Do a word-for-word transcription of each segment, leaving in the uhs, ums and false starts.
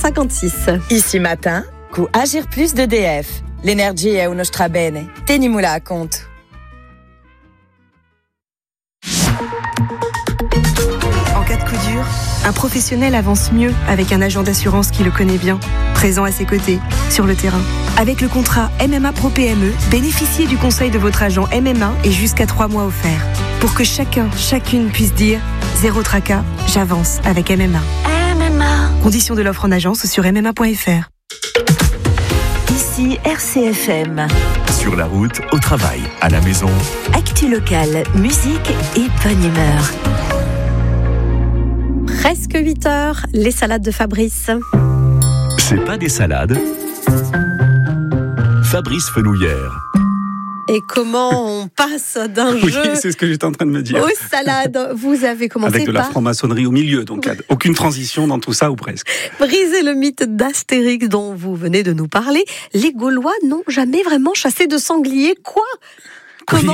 cinquante-six. Ici matin, cu Agir Plus d'E D F. L'energia è uno strabene. Tenimula a compte. En cas de coup dur, un professionnel avance mieux avec un agent d'assurance qui le connaît bien, présent à ses côtés, sur le terrain. Avec le contrat M M A Pro P M E, bénéficiez du conseil de votre agent M M A et jusqu'à trois mois offerts. Pour que chacun, chacune puisse dire « Zéro tracas, j'avance avec M M A ». M M A. Conditions de l'offre en agence sur m m a point f r. Ici R C F M. Sur la route, au travail, à la maison. Actu locale, musique et bonne humeur. Presque huit heures, les salades de Fabrice. C'est pas des salades. Fabrice Fenouillère. Et comment on passe d'un oui, jeu c'est ce que j'étais en train de me dire. aux salades. Vous avez commencé avec de la par franc-maçonnerie au milieu, donc aucune transition dans tout ça ou presque. briser le mythe d'Astérix dont vous venez de nous parler. Les Gaulois n'ont jamais vraiment chassé de sanglier. Quoi ? Comment ?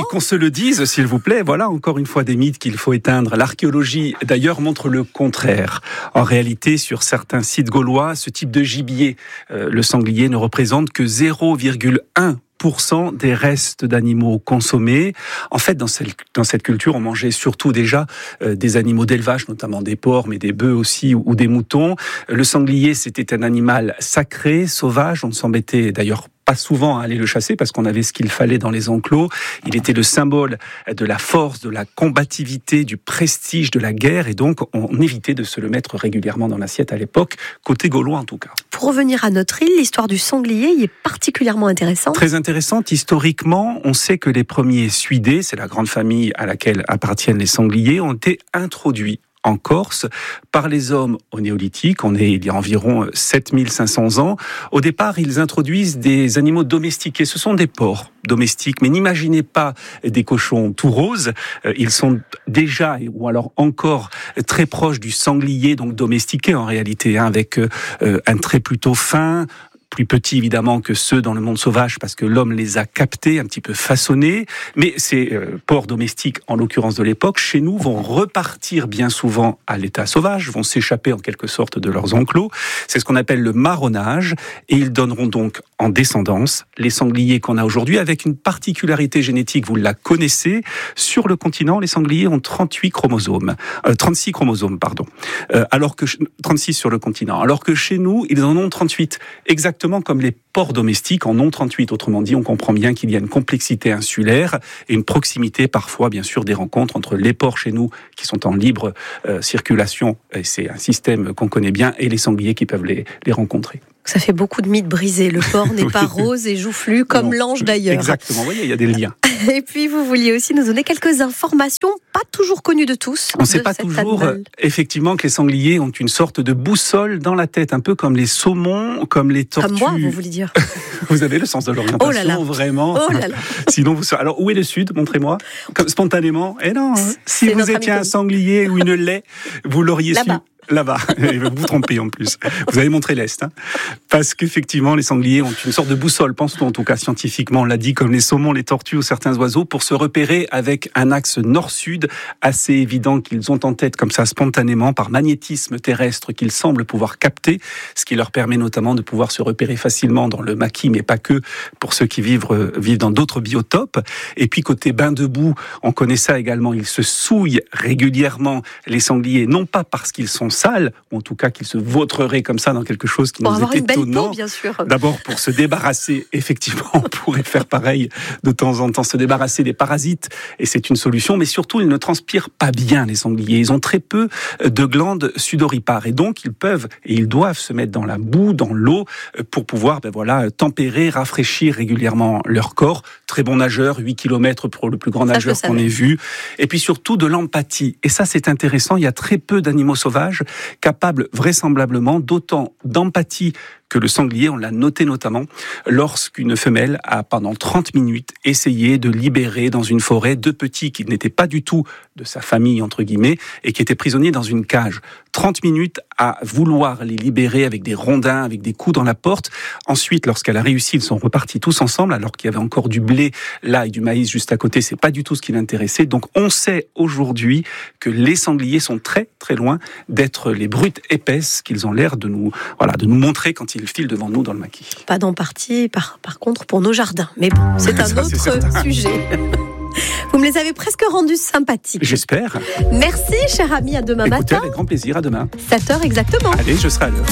Oui, qu'on se le dise, s'il vous plaît. Voilà encore une fois des mythes qu'il faut éteindre. L'archéologie, d'ailleurs, montre le contraire. En réalité, sur certains sites gaulois, ce type de gibier, euh, le sanglier, ne représente que zéro virgule un pour cent des restes d'animaux consommés. En fait, dans cette, dans cette culture, on mangeait surtout déjà euh, des animaux d'élevage, notamment des porcs, mais des bœufs aussi, ou, ou des moutons. Le sanglier, c'était un animal sacré, sauvage. On ne s'embêtait d'ailleurs pas souvent à aller le chasser parce qu'on avait ce qu'il fallait dans les enclos. Il était le symbole de la force, de la combativité, du prestige de la guerre, et donc on évitait de se le mettre régulièrement dans l'assiette à l'époque, côté gaulois en tout cas. Pour revenir à notre île, l'histoire du sanglier y est particulièrement intéressante. Très intéressante. Historiquement, on sait que les premiers suidés, c'est la grande famille à laquelle appartiennent les sangliers, ont été introduits en Corse par les hommes au néolithique. On est il y a environ sept mille cinq cents ans. Au départ, ils introduisent des animaux domestiqués. Ce sont des porcs domestiques, mais n'imaginez pas des cochons tout roses. Ils sont déjà, ou alors encore, très proches du sanglier, donc domestiqué en réalité, hein, avec un trait plutôt fin, plus petits évidemment que ceux dans le monde sauvage parce que l'homme les a captés, un petit peu façonnés, mais ces euh, porcs domestiques, en l'occurrence de l'époque, chez nous, vont repartir bien souvent à l'état sauvage, vont s'échapper en quelque sorte de leurs enclos. C'est ce qu'on appelle le marronnage, et ils donneront donc en descendance les sangliers qu'on a aujourd'hui, avec une particularité génétique, vous la connaissez, sur le continent, les sangliers ont trente-huit chromosomes, euh, trente-six chromosomes, pardon, euh, alors que trente-six sur le continent, alors que chez nous, ils en ont trente-huit, exactement comme les porcs domestiques en ont trente-huit. Autrement dit, on comprend bien qu'il y a une complexité insulaire et une proximité parfois, bien sûr, des rencontres entre les porcs chez nous qui sont en libre euh, circulation, et c'est un système qu'on connaît bien, et les sangliers qui peuvent les, les rencontrer. Ça fait beaucoup de mythes brisés. Le porc n'est pas rose et joufflu comme non, l'ange d'ailleurs. Exactement, vous voyez, il y a des liens. Et puis vous vouliez aussi nous donner quelques informations pas toujours connues de tous. On ne sait pas toujours, animal. Effectivement, que les sangliers ont une sorte de boussole dans la tête, un peu comme les saumons, comme les tortues. Comme moi, vous voulez dire. Vous avez le sens de l'orientation, oh là là. vraiment. Oh là là. Sinon, vous... Alors, où est le sud ? Montrez-moi. Comme spontanément. Eh non, hein. Si C'est vous étiez un sanglier ou une laie, vous l'auriez su. Là-bas. Là-bas, vous vous trompez en plus. Vous avez montré l'Est, hein. Parce qu'effectivement, les sangliers ont une sorte de boussole, pense-t-on en tout cas scientifiquement, on l'a dit, comme les saumons, les tortues ou certains oiseaux, pour se repérer avec un axe nord-sud assez évident qu'ils ont en tête comme ça spontanément par magnétisme terrestre qu'ils semblent pouvoir capter, ce qui leur permet notamment de pouvoir se repérer facilement dans le maquis, mais pas que, pour ceux qui vivent, vivent dans d'autres biotopes. Et puis côté bain de boue, on connaît ça également, ils se souillent régulièrement, les sangliers, non pas parce qu'ils sont sales, ou en tout cas qu'ils se vautreraient comme ça dans quelque chose qui pour nous avoir est une belle étonnant. peau, bien sûr. D'abord pour se débarrasser, effectivement, on pourrait faire pareil de temps en temps, se débarrasser des parasites, et c'est une solution, mais surtout ils ne transpirent pas bien, les sangliers. Ils ont très peu de glandes sudoripares, et donc ils peuvent et ils doivent se mettre dans la boue, dans l'eau, pour pouvoir ben voilà, tempérer, rafraîchir régulièrement leur corps. Très bon nageur, huit kilomètres pour le plus grand nageur qu'on ait vu. Et puis surtout de l'empathie. Et ça, c'est intéressant. Il y a très peu d'animaux sauvages capables vraisemblablement d'autant d'empathie que le sanglier, on l'a noté notamment lorsqu'une femelle a pendant trente minutes essayé de libérer dans une forêt deux petits qui n'étaient pas du tout de sa famille, entre guillemets, et qui étaient prisonniers dans une cage. trente minutes à vouloir les libérer avec des rondins, avec des coups dans la porte. Ensuite, lorsqu'elle a réussi, ils sont repartis tous ensemble, alors qu'il y avait encore du blé là et du maïs juste à côté. C'est pas du tout ce qui l'intéressait. Donc, on sait aujourd'hui que les sangliers sont très, très loin d'être les brutes épaisses qu'ils ont l'air de nous, voilà, de nous montrer quand ils filent devant nous dans le maquis. Pas d'empathie, par, par contre, pour nos jardins. Mais bon, c'est un Ça, autre c'est sujet. Vous me les avez presque rendus sympathiques. J'espère. Merci, cher ami. À demain Écoutez, matin. avec grand plaisir. À demain. sept heures exactement. Allez, je serai à l'heure.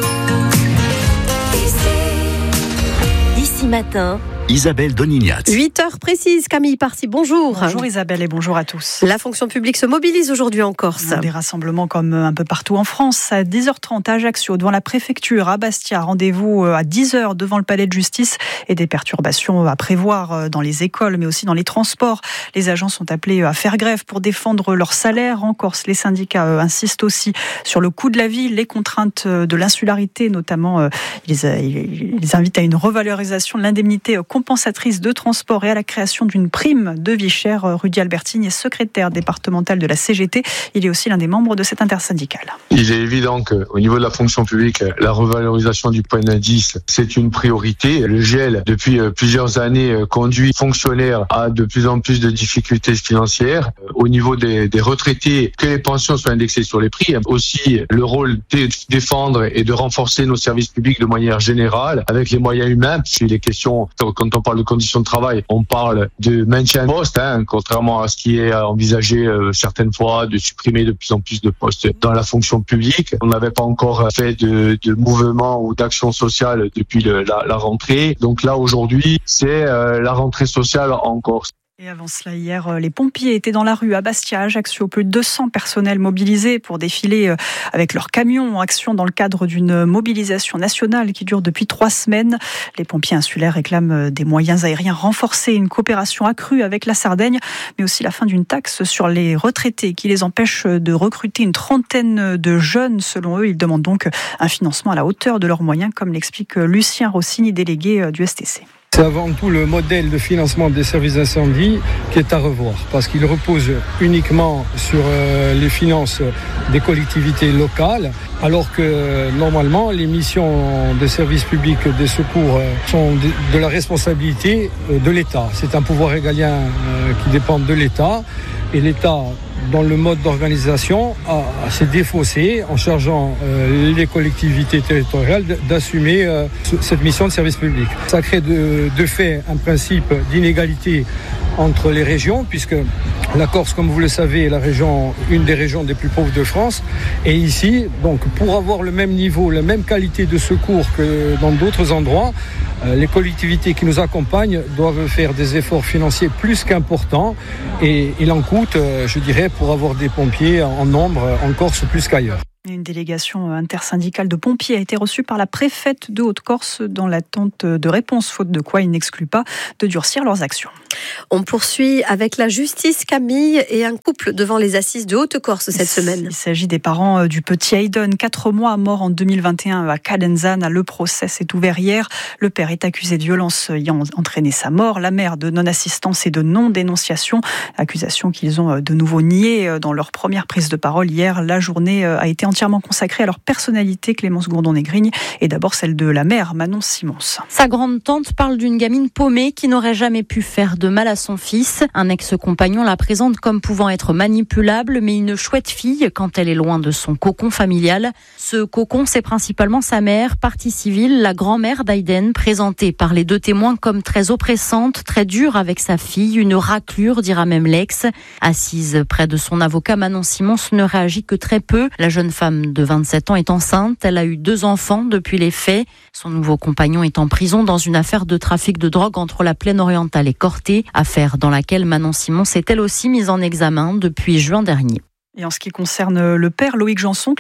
Ici matin, Isabelle Donignat. huit heures précises. Camille Parti, bonjour. Bonjour Isabelle et bonjour à tous. La fonction publique se mobilise aujourd'hui en Corse. Des rassemblements comme un peu partout en France. À dix heures trente à Ajaccio, devant la préfecture, à Bastia, rendez-vous à dix heures devant le palais de justice et des perturbations à prévoir dans les écoles mais aussi dans les transports. Les agents sont appelés à faire grève pour défendre leur salaire. En Corse, les syndicats insistent aussi sur le coût de la vie, les contraintes de l'insularité, notamment ils, ils invitent à une revalorisation de l'indemnité compensatrice de transport et à la création d'une prime de vie chère. Rudy Albertini est secrétaire départemental de la C G T. Il est aussi l'un des membres de cette intersyndicale. Il est évident qu'au niveau de la fonction publique, la revalorisation du point d'indice, c'est une priorité. Le G E L, depuis plusieurs années, conduit les fonctionnaires à de plus en plus de difficultés financières. Au niveau des, des retraités, que les pensions soient indexées sur les prix. Aussi, le rôle de défendre et de renforcer nos services publics de manière générale, avec les moyens humains. Puis les questions, quand on parle de conditions de travail, on parle de maintien de poste, hein, contrairement à ce qui est envisagé euh, certaines fois de supprimer de plus en plus de postes dans la fonction publique. On n'avait pas encore fait de, de mouvement ou d'action sociale depuis le, la, la rentrée. Donc là, aujourd'hui, c'est euh, la rentrée sociale en Corse. Et avant cela, hier, les pompiers étaient dans la rue à Bastia, à Ajaccio. Plus de deux cents personnels mobilisés pour défiler avec leurs camions en action dans le cadre d'une mobilisation nationale qui dure depuis trois semaines. Les pompiers insulaires réclament des moyens aériens renforcés, une coopération accrue avec la Sardaigne, mais aussi la fin d'une taxe sur les retraités qui les empêche de recruter une trentaine de jeunes. Selon eux, ils demandent donc un financement à la hauteur de leurs moyens, comme l'explique Lucien Rossini, délégué du S T C. C'est avant tout le modèle de financement des services d'incendie qui est à revoir, parce qu'il repose uniquement sur les finances des collectivités locales, alors que normalement les missions des services publics des secours sont de la responsabilité de l'État. C'est un pouvoir régalien qui dépend de l'État, et l'État, dans le mode d'organisation, a, a s'est défaussé en chargeant euh, les collectivités territoriales d'assumer euh, cette mission de service public. Ça crée de, de fait un principe d'inégalité entre les régions, puisque la Corse, comme vous le savez, est la région, une des régions des plus pauvres de France. Et ici, donc, pour avoir le même niveau, la même qualité de secours que dans d'autres endroits, euh, les collectivités qui nous accompagnent doivent faire des efforts financiers plus qu'importants. Et il en coûte, euh, je dirais, pour avoir des pompiers en nombre en Corse plus qu'ailleurs. Une délégation intersyndicale de pompiers a été reçue par la préfète de Haute-Corse dans l'attente de réponses, faute de quoi il n'exclut pas de durcir leurs actions. On poursuit avec la justice, Camille, et un couple devant les assises de Haute-Corse cette semaine. Il s'agit des parents du petit Hayden, quatre mois, mort en deux mille vingt et un à Calenzane. Le procès s'est ouvert hier. Le père est accusé de violence ayant entraîné sa mort. La mère de non-assistance et de non-dénonciation. Accusation qu'ils ont de nouveau niée dans leur première prise de parole hier. La journée a été entièrement consacrée à leur personnalité, Clémence Gourdon-Négrigne, et d'abord celle de la mère, Manon Simons. Sa grande tante parle d'une gamine paumée qui n'aurait jamais pu faire de mal à son fils. Un ex-compagnon la présente comme pouvant être manipulable, mais une chouette fille quand elle est loin de son cocon familial. Ce cocon, c'est principalement sa mère, partie civile, la grand-mère d'Hayden, présentée par les deux témoins comme très oppressante, très dure avec sa fille, une raclure, dira même l'ex. Assise près de son avocat, Manon Simons ne réagit que très peu. La jeune femme de vingt-sept ans est enceinte, elle a eu deux enfants depuis les faits. Son nouveau compagnon est en prison dans une affaire de trafic de drogue entre la Plaine orientale et Corté, affaire dans laquelle Manon Simons est elle aussi mise en examen depuis juin dernier. Et en ce qui concerne le père, Loïc Janson, Clémence ?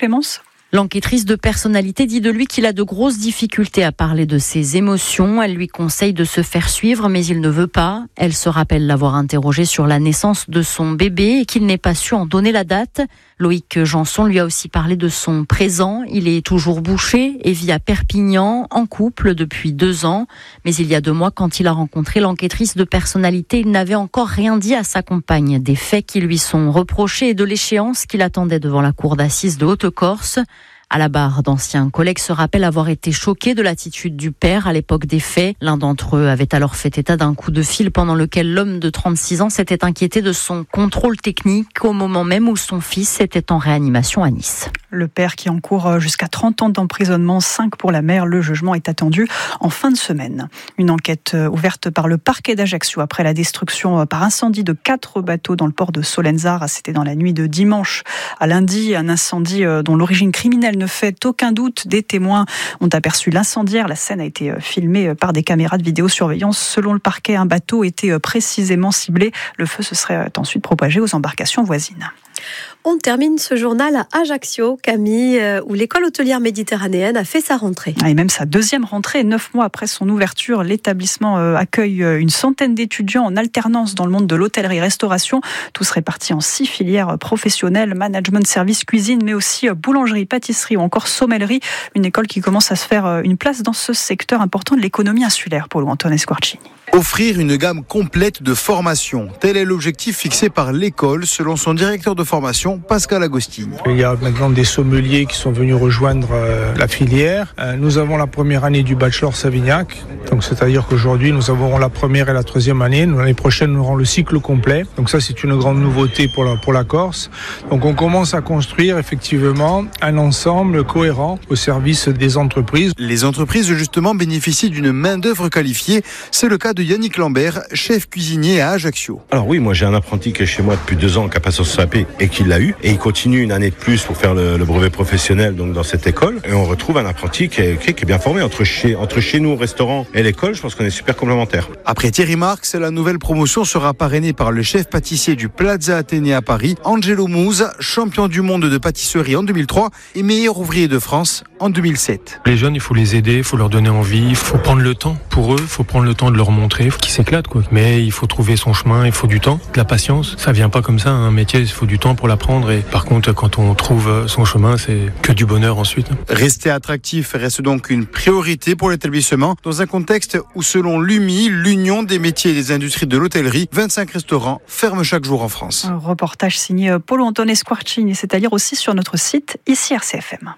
L'enquêtrice de personnalité dit de lui qu'il a de grosses difficultés à parler de ses émotions. Elle lui conseille de se faire suivre, mais il ne veut pas. Elle se rappelle l'avoir interrogé sur la naissance de son bébé et qu'il n'ait pas su en donner la date. Loïc Janson lui a aussi parlé de son présent. Il est toujours boucher et vit à Perpignan, en couple depuis deux ans. Mais il y a deux mois, quand il a rencontré l'enquêtrice de personnalité, il n'avait encore rien dit à sa compagne des faits qui lui sont reprochés et de l'échéance qu'il attendait devant la cour d'assises de Haute-Corse. À la barre, d'anciens collègues se rappellent avoir été choqués de l'attitude du père à l'époque des faits. L'un d'entre eux avait alors fait état d'un coup de fil pendant lequel l'homme de trente-six ans s'était inquiété de son contrôle technique au moment même où son fils était en réanimation à Nice. Le père qui encourt jusqu'à trente ans d'emprisonnement, cinq pour la mère. Le jugement est attendu en fin de semaine. Une enquête ouverte par le parquet d'Ajaccio après la destruction par incendie de quatre bateaux dans le port de Solenzar. C'était dans la nuit de dimanche à lundi. Un incendie dont l'origine criminelle ne fait aucun doute. Des témoins ont aperçu l'incendiaire. La scène a été filmée par des caméras de vidéosurveillance. Selon le parquet, un bateau était précisément ciblé. Le feu se serait ensuite propagé aux embarcations voisines. On termine ce journal à Ajaccio, Camille, où l'école hôtelière méditerranéenne a fait sa rentrée. Et même sa deuxième rentrée. Neuf mois après son ouverture, l'établissement accueille une centaine d'étudiants en alternance dans le monde de l'hôtellerie-restauration. Tous répartis en six filières professionnelles, management, service, cuisine, mais aussi boulangerie, pâtisserie ou encore sommellerie. Une école qui commence à se faire une place dans ce secteur important de l'économie insulaire, Paulo Antonio Squarcini. Offrir une gamme complète de formations. Tel est l'objectif fixé par l'école, selon son directeur de formation, Pascal Agostini. Il y a maintenant des sommeliers qui sont venus rejoindre euh, la filière. Euh, nous avons la première année du bachelor Savignac. Donc c'est-à-dire qu'aujourd'hui, nous avons la première et la troisième année. L'année prochaine, nous aurons le cycle complet. Donc ça, c'est une grande nouveauté pour la, pour la Corse. Donc on commence à construire effectivement un ensemble cohérent au service des entreprises. Les entreprises, justement, bénéficient d'une main-d'œuvre qualifiée. C'est le cas de Yannick Lambert, chef cuisinier à Ajaccio. Alors oui, moi j'ai un apprenti qui est chez moi depuis deux ans, qui a passé son C A P et qui l'a eu. Et il continue une année de plus pour faire le, le brevet professionnel donc dans cette école. Et on retrouve un apprenti qui est, qui est, qui est bien formé. Entre chez, entre chez nous, au restaurant, et l'école, je pense qu'on est super complémentaires. Après Thierry Marx, la nouvelle promotion sera parrainée par le chef pâtissier du Plaza Athénée à Paris, Angelo Mouze, champion du monde de pâtisserie en deux mille trois et meilleur ouvrier de France en deux mille sept. Les jeunes, il faut les aider, il faut leur donner envie, il faut prendre le temps pour eux, il faut prendre le temps de leur montrer qu'ils s'éclatent, quoi. Mais il faut trouver son chemin, il faut du temps, de la patience. Ça vient pas comme ça, un métier, il faut du temps pour l'apprendre. Et par contre, quand on trouve son chemin, c'est que du bonheur ensuite. Rester attractif reste donc une priorité pour l'établissement dans un contexte où, selon l'U M I, l'Union des métiers et des industries de l'hôtellerie, vingt-cinq restaurants ferment chaque jour en France. Un reportage signé Paulo Antonio Squarcini, c'est à dire aussi sur notre site ici R C F M.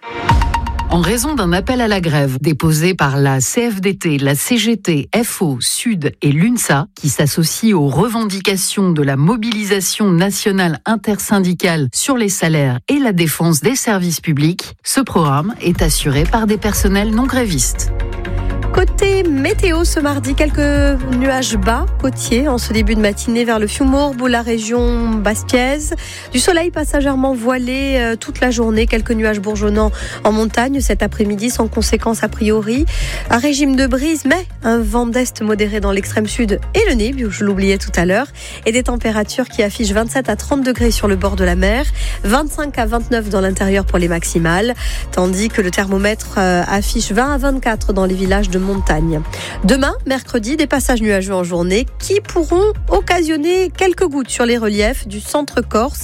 En raison d'un appel à la grève déposé par la C F D T, la C G T, F O, Sud et l'UNSA, qui s'associe aux revendications de la mobilisation nationale intersyndicale sur les salaires et la défense des services publics, ce programme est assuré par des personnels non grévistes. Côté météo, ce mardi, quelques nuages bas côtiers en ce début de matinée vers le Fiumourbe ou la région bastiaise. Du soleil passagèrement voilé euh, toute la journée, quelques nuages bourgeonnants en montagne cet après-midi sans conséquence a priori. Un régime de brise, mais un vent d'est modéré dans l'extrême sud et le Nib, je l'oubliais tout à l'heure, et des températures qui affichent vingt-sept à trente degrés sur le bord de la mer, vingt-cinq à vingt-neuf dans l'intérieur pour les maximales, tandis que le thermomètre euh, affiche vingt à vingt-quatre dans les villages de montagne. Demain, mercredi, des passages nuageux en journée qui pourront occasionner quelques gouttes sur les reliefs du centre Corse